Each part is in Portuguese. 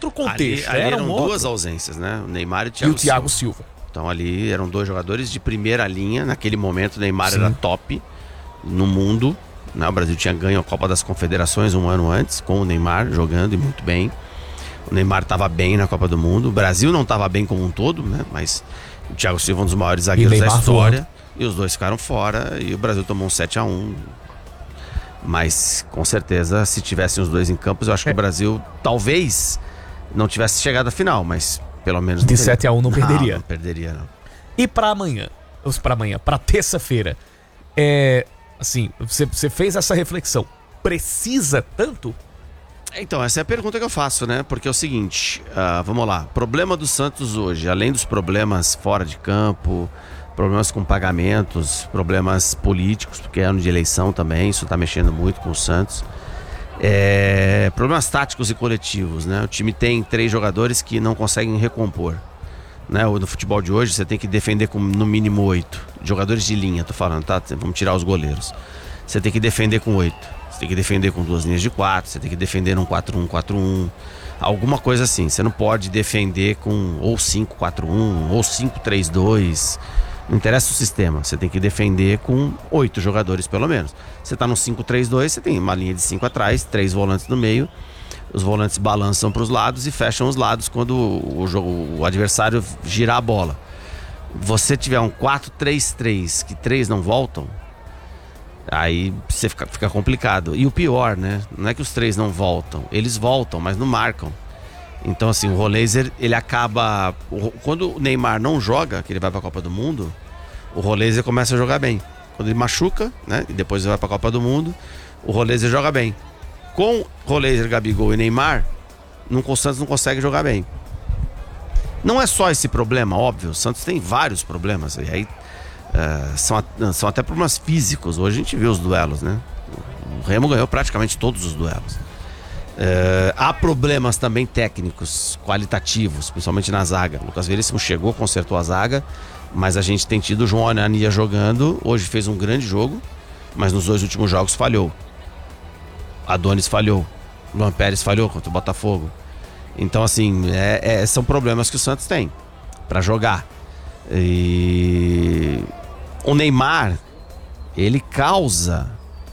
outro contexto. Ali eram outro. duas ausências, né? O Neymar e o Thiago Silva. Então ali eram dois jogadores de primeira linha. Naquele momento o Neymar era top no mundo, né? O Brasil tinha ganho a Copa das Confederações um ano antes, com o Neymar jogando e muito bem. O Neymar estava bem na Copa do Mundo. O Brasil não estava bem como um todo, né? Mas o Thiago Silva é um dos maiores zagueiros da história. E os dois ficaram fora e o Brasil tomou um 7-1. Mas com certeza, se tivessem os dois em campos, eu acho que o Brasil talvez não tivesse chegado à final, mas pelo menos de 7-1 não perderia. Não perderia, não. E para terça-feira, assim, você fez essa reflexão. Precisa tanto? Então, essa é a pergunta que eu faço, né? Porque é o seguinte, vamos lá. Problema do Santos hoje, além dos problemas fora de campo, problemas com pagamentos, problemas políticos, porque é ano de eleição também, isso tá mexendo muito com o Santos. Problemas táticos e coletivos, né? O time tem 3 jogadores que não conseguem recompor, né? No futebol de hoje você tem que defender com no mínimo 8 jogadores de linha, tô falando, tá? Vamos tirar os goleiros. Você tem que defender com 8, você tem que defender com 2 linhas de 4, você tem que defender num 4-1-4-1, alguma coisa assim. Você não pode defender com ou 5-4-1 ou 5-3-2. Não interessa o sistema, você tem que defender com 8 jogadores pelo menos. Você tá no 5-3-2, você tem uma linha de 5 atrás, 3 volantes no meio. Os volantes balançam para os lados e fecham os lados quando o adversário girar a bola. Você tiver um 4-3-3, que 3 não voltam, aí você fica complicado. E o pior, né? Não é que os 3 não voltam, eles voltam, mas não marcam. Então assim, o Roleiser, ele acaba... Quando o Neymar não joga, que ele vai para a Copa do Mundo, o Roleiser começa a jogar bem. Quando ele machuca, né, e depois ele vai para a Copa do Mundo, o Roleiser joga bem. Com Roleiser, Gabigol e Neymar, o Santos não consegue jogar bem. Não é só esse problema, óbvio. O Santos tem vários problemas. E aí são até problemas físicos. Hoje a gente viu os duelos, né? O Remo ganhou praticamente todos os duelos. Há problemas também técnicos, qualitativos, principalmente na zaga. O Lucas Veríssimo chegou, consertou a zaga, mas a gente tem tido o João Anania jogando. Hoje fez um grande jogo, mas nos 2 últimos jogos falhou. Adonis falhou, Luan Pérez falhou contra o Botafogo. Então assim, são problemas que o Santos tem para jogar. E o Neymar, ele causa,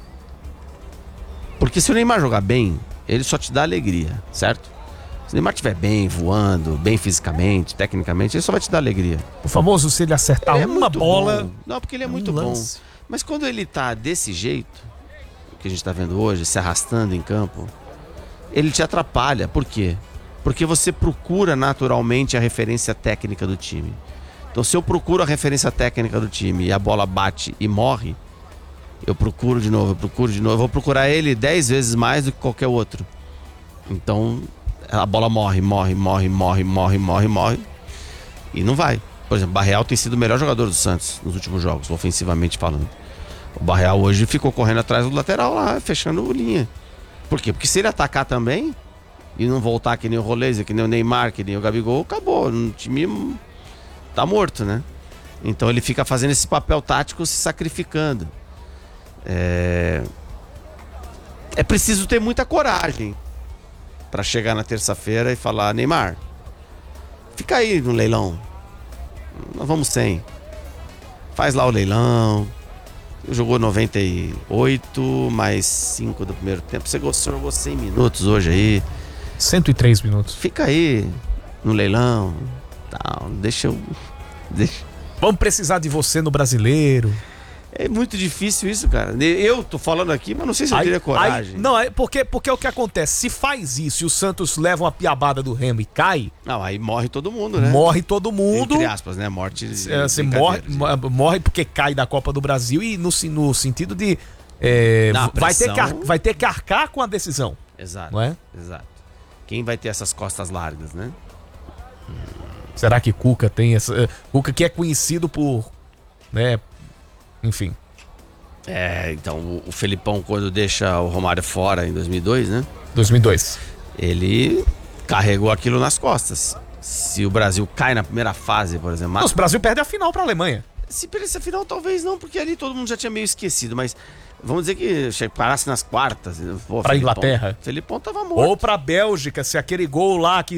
porque se o Neymar jogar bem, ele só te dá alegria, certo? Se o Neymar estiver bem, voando, bem fisicamente, tecnicamente, ele só vai te dar alegria. O famoso, se ele acertar uma bola... Bom. Não, porque ele é muito bom. Mas quando ele tá desse jeito, que a gente tá vendo hoje, se arrastando em campo, ele te atrapalha. Por quê? Porque você procura naturalmente a referência técnica do time. Então se eu procuro a referência técnica do time e a bola bate e morre, eu procuro de novo, eu vou procurar ele 10 vezes mais do que qualquer outro. Então a bola morre e não vai. Por exemplo, o Barreal tem sido o melhor jogador do Santos nos últimos jogos, ofensivamente falando. O Barreal hoje ficou correndo atrás do lateral lá, fechando linha. Por quê? Porque se ele atacar também e não voltar que nem o Roleiser, que nem o Neymar, que nem o Gabigol, acabou, o time tá morto, né? Então ele fica fazendo esse papel tático, se sacrificando. É preciso ter muita coragem para chegar na terça-feira e falar: Neymar, fica aí no leilão, nós vamos 100, faz lá o leilão. Jogou 98 mais 5 do primeiro tempo, você jogou 100 minutos hoje aí, 103 minutos, fica aí no leilão, tal, deixa. Vamos precisar de você no Brasileiro. É muito difícil isso, cara. Eu tô falando aqui, mas não sei se eu teria coragem. Não, porque é o que acontece. Se faz isso e o Santos leva uma piabada do Remo e cai... Não, aí morre todo mundo, né? Morre todo mundo. Entre aspas, né? Morte... Você morre porque cai da Copa do Brasil e no sentido de... vai ter que arcar com a decisão. Exato. Não é? Exato. Quem vai ter essas costas largas, né? Será que Cuca tem essa... Cuca que é conhecido por... né? Enfim. Então o Felipão, quando deixa o Romário fora em 2002, né? 2002. Ele carregou aquilo nas costas. Se o Brasil cai na primeira fase, por exemplo... O Brasil perde a final pra Alemanha. Se perdesse a final, talvez não, porque ali todo mundo já tinha meio esquecido, mas... Vamos dizer que parasse nas quartas. Pra Inglaterra. Felipão tava morto. Ou pra Bélgica, se aquele gol lá que